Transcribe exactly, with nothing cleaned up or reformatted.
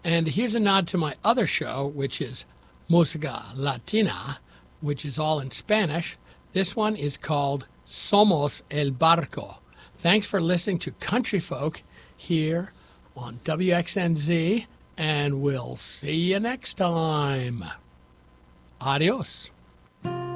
And here's a nod to my other show, which is Música Latina, which is all in Spanish. This one is called Somos el Barco. Thanks for listening to Country Folk here on W X N Z, and we'll see you next time. Adios.